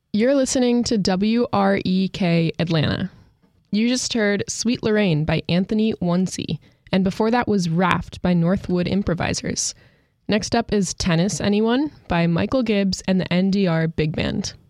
You're listening to WREK Atlanta. You just heard Sweet Lorraine by Anthony Onesie, and before that was Raft by Northwood Improvisers. Next up is Tennis Anyone by Michael Gibbs and the NDR Big Band.